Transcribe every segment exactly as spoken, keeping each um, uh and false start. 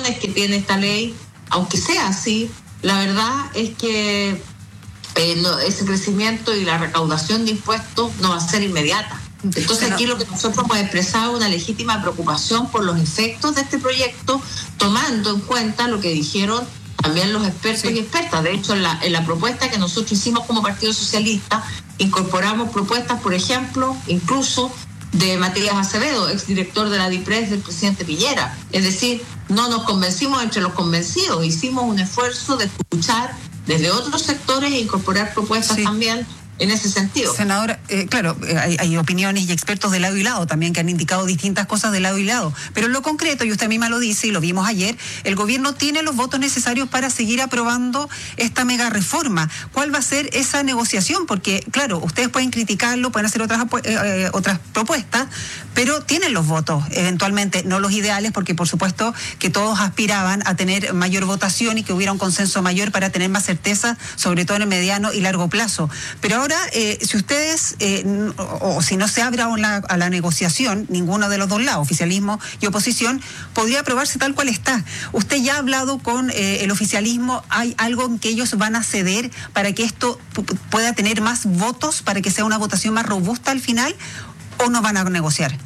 implicaciones que tiene esta ley, aunque sea así, la verdad es que eh, no, ese crecimiento y la recaudación de impuestos no va a ser inmediata. Entonces aquí lo que nosotros hemos expresado es una legítima preocupación por los efectos de este proyecto, tomando en cuenta lo que dijeron también los expertos sí. y expertas. De hecho, en la, en la propuesta que nosotros hicimos como Partido Socialista, incorporamos propuestas, por ejemplo, incluso de Matías Acevedo, exdirector de la DIPRES del presidente Piñera. Es decir, no nos convencimos entre los convencidos, hicimos un esfuerzo de escuchar desde otros sectores e incorporar propuestas sí. también en ese sentido. Senadora, eh, claro, hay, hay opiniones y expertos de lado y lado también que han indicado distintas cosas de lado y lado, pero en lo concreto, y usted misma lo dice y lo vimos ayer, el gobierno tiene los votos necesarios para seguir aprobando esta mega reforma. ¿Cuál va a ser esa negociación? Porque, claro, ustedes pueden criticarlo, pueden hacer otras, eh, otras propuestas, pero tienen los votos, eventualmente, no los ideales, porque por supuesto que todos aspiraban a tener mayor votación y que hubiera un consenso mayor para tener más certeza, sobre todo en el mediano y largo plazo. Pero ahora, eh, si ustedes, eh, o, o si no se abre a la, a la negociación, ninguno de los dos lados, oficialismo y oposición, podría aprobarse tal cual está. Usted ya ha hablado con eh, el oficialismo, ¿hay algo en que ellos van a ceder para que esto p- pueda tener más votos, para que sea una votación más robusta al final, o no van a negociar?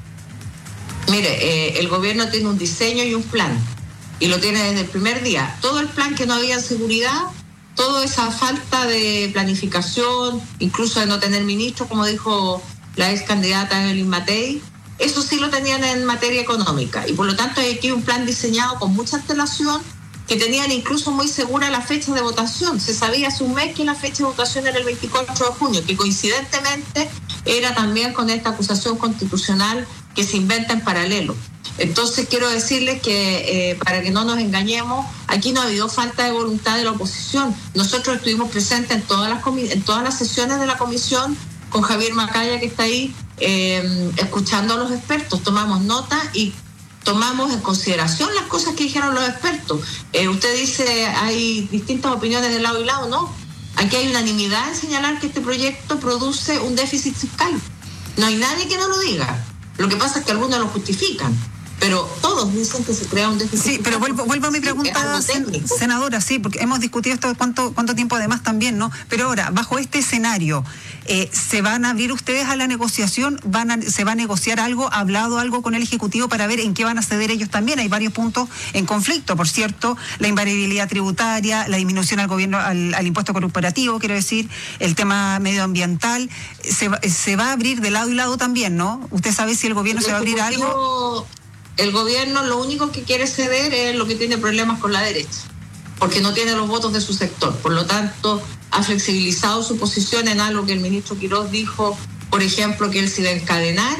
Mire, eh, el gobierno tiene un diseño y un plan, y lo tiene desde el primer día. Todo el plan que no había seguridad, toda esa falta de planificación, incluso de no tener ministro, como dijo la ex candidata Evelyn Matei, eso sí lo tenían en materia económica. Y por lo tanto hay aquí un plan diseñado con mucha antelación, que tenían incluso muy segura la fecha de votación. Se sabía hace un mes que la fecha de votación era el veinticuatro de junio, que coincidentemente era también con esta acusación constitucional que se inventa en paralelo. Entonces quiero decirles que, eh, para que no nos engañemos, aquí no ha habido falta de voluntad de la oposición. Nosotros estuvimos presentes en todas las, comi- en todas las sesiones de la comisión, con Javier Macaya, que está ahí, eh, escuchando a los expertos. Tomamos nota y tomamos en consideración las cosas que dijeron los expertos. Eh, usted dice, hay distintas opiniones de lado y lado, ¿no? Aquí hay unanimidad en señalar que este proyecto produce un déficit fiscal. No hay nadie que no lo diga. Lo que pasa es que algunos lo justifican, pero todos dicen que se crea un déficit. Sí, pero vuelvo, vuelvo a mi pregunta, sen, senadora, sí, porque hemos discutido esto cuánto, cuánto tiempo además también, ¿no? Pero ahora, bajo este escenario, eh, ¿se van a abrir ustedes a la negociación? ¿Van a, ¿Se va a negociar algo? ¿Ha hablado algo con el Ejecutivo para ver en qué van a ceder ellos también? Hay varios puntos en conflicto, por cierto, la invariabilidad tributaria, la disminución al gobierno, al, al impuesto corporativo, quiero decir, el tema medioambiental, se, se va a abrir de lado y lado también, ¿no? ¿Usted sabe si el gobierno el se va a abrir algo? El gobierno lo único que quiere ceder es lo que tiene problemas con la derecha, porque no tiene los votos de su sector. Por lo tanto, ha flexibilizado su posición en algo que el ministro Quiroz dijo, por ejemplo, que él se iba a encadenar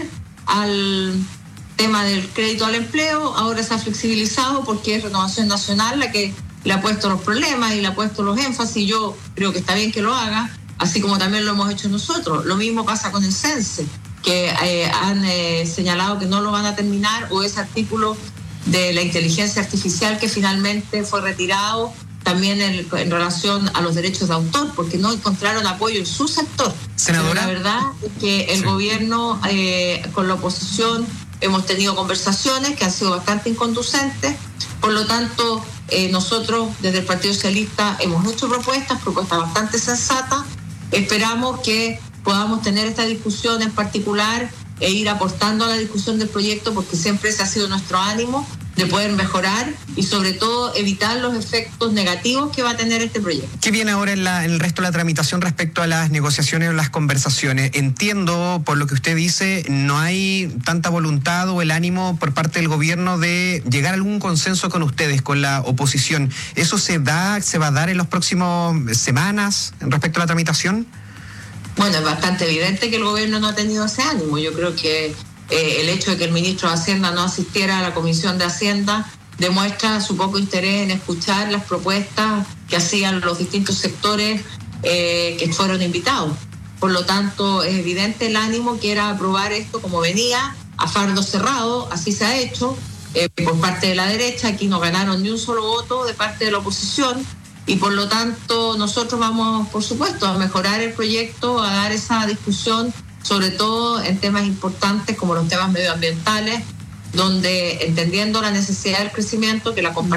al tema del crédito al empleo. Ahora se ha flexibilizado porque es Renovación Nacional la que le ha puesto los problemas y le ha puesto los énfasis. Yo creo que está bien que lo haga, así como también lo hemos hecho nosotros. Lo mismo pasa con el CENSE, que eh, han eh, señalado que no lo van a terminar, o ese artículo de la inteligencia artificial que finalmente fue retirado, también en, en relación a los derechos de autor, porque no encontraron apoyo en su sector. Senadora. Pero la verdad es que el sí. gobierno, eh, con la oposición, hemos tenido conversaciones que han sido bastante inconducentes. Por lo tanto, eh, nosotros desde el Partido Socialista hemos hecho propuestas, propuestas bastante sensatas. Esperamos que podamos tener esta discusión en particular e ir aportando a la discusión del proyecto, porque siempre ese ha sido nuestro ánimo, de poder mejorar y sobre todo evitar los efectos negativos que va a tener este proyecto. ¿Qué viene ahora en, la, en el resto de la tramitación respecto a las negociaciones o las conversaciones? Entiendo, por lo que usted dice, no hay tanta voluntad o el ánimo por parte del gobierno de llegar a algún consenso con ustedes, con la oposición. ¿Eso se da, se va a dar en las próximas semanas respecto a la tramitación? Bueno, es bastante evidente que el gobierno no ha tenido ese ánimo. Yo creo que eh, el hecho de que el ministro de Hacienda no asistiera a la Comisión de Hacienda demuestra su poco interés en escuchar las propuestas que hacían los distintos sectores eh, que fueron invitados. Por lo tanto, es evidente el ánimo que era aprobar esto como venía, a fardo cerrado. Así se ha hecho eh, por parte de la derecha. Aquí no ganaron ni un solo voto de parte de la oposición. Y por lo tanto nosotros vamos, por supuesto, a mejorar el proyecto, a dar esa discusión, sobre todo en temas importantes como los temas medioambientales, donde entendiendo la necesidad del crecimiento, que la compartimos,